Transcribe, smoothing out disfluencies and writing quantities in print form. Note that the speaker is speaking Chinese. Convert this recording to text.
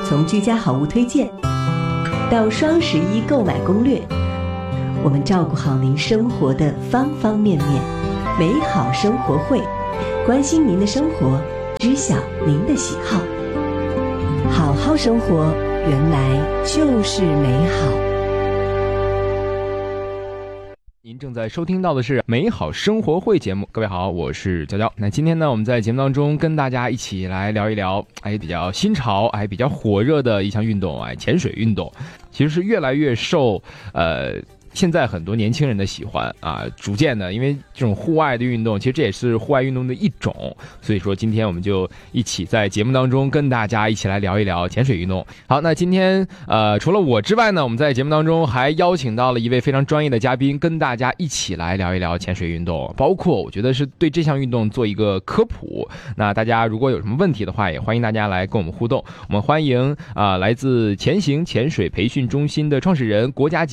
从居家好物推荐到双11购买攻略，我们照顾好您生活的方方面面。美好生活会，关心您的生活，知晓您的喜好。好好生活，原来就是美好。 您正在收听到的是美好生活会节目，各位好，我是娇娇。那今天呢，我们在节目当中跟大家一起来聊一聊，比较新潮，比较火热的一项运动，潜水运动，其实是越来越受现在很多年轻人的喜欢啊，逐渐的，因为这种户外的运动，其实这也是户外运动的一种，所以说今天我们就一起在节目当中跟大家一起来聊一聊潜水运动。好，那今天除了我之外呢，我们在节目当中还邀请到了一位非常专业的嘉宾，跟大家一起来聊一聊潜水运动，包括我觉得是对这项运动做一个科普。那大家如果有什么问题的话，也欢迎大家来跟我们互动。我们欢迎来自潜行潜水培训中心的创始人，国家级